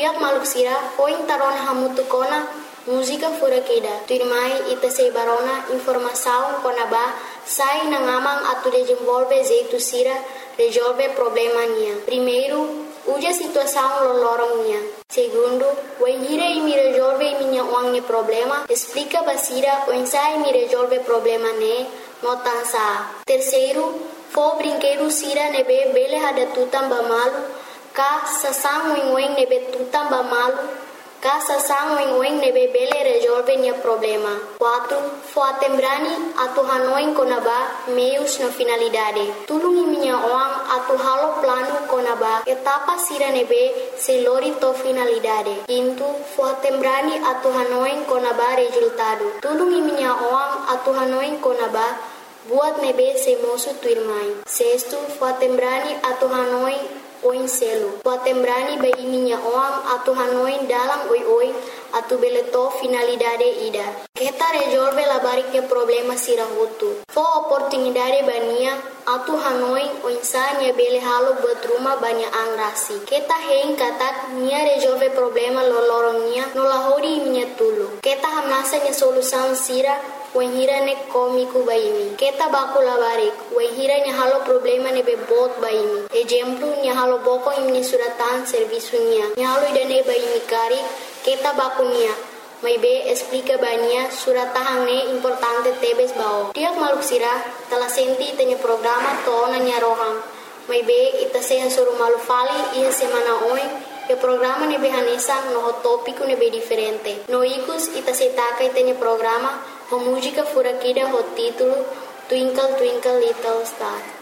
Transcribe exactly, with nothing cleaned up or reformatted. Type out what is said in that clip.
Tiap maluk sira, oi tarona hamutu kona, música fura kida. Tu irmai ita sei barona informação konaba, sai na ngamang atu desenvolve jeito sira, resolve problema nia. Primeiro, uja situação lolorong nia. Segundo, oi hira e me resolve minha uang problema, explica basira, oi sai me resolve problema ne, notansa. Terceiro, fo brinquedo sira nebe bele hada tutam bamalu, ka sasang wing wing nebe tutam bamalu, ka sasang wing wing nebe bele resolve nia problema. Quatro, fo atembrani atu hanoin konaba meios na finalidade. Tulungi minha oang atu halo plano konaba etapa sira nebe se lori to finalidade. Quinto, fo atembrani atu hanoin konaba resultado. Tulungi minha oang atu hanoin konaba buat nebe se mosu tu irmai. Sexto, fo atembrani atu hanoin oin selo. Fo atembrani bai minha oang atu hanoin dalam oi oi atu beleto finalidade ida. Kita resolve la bariknya problema sira hutu. Fo oportunidade bania atu hanoi oinsanya bele halo buat rumah banyak angrasi. Kita hein katak nia resolve problema lolorongnya nolahori minha tulu. Kita hamnasa nya solusan sira wahira ne komiku baimi. Kita baku la barik wahira nya halo problema ne bebot baimi. Exemplo nya halo boko imni suratan servisunya. Nya halo idane baimi kari kita baku nia. May be explica bania surat tahangnya importante tebes bao. Tiap maluk sira telah senti tanya programa to nanya rohang. May be ita sehan suruh malu fali iya semana oin. E programa nebe hanesa no tópico nebe diferente. No ikus ita setaka itanya programa ho música fura kida ho título Twinkle Twinkle Little Star.